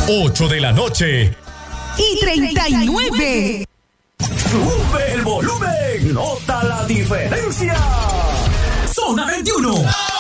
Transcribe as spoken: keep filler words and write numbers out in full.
ocho de la noche. Y treinta y nueve. Sube el volumen. Nota la diferencia. Zona veintiuno.